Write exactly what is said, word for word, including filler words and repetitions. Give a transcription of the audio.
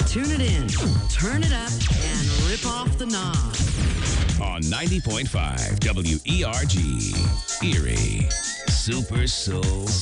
Tune it in, turn it up, and rip off the knob. On ninety point five W E R G, Erie. Super Soul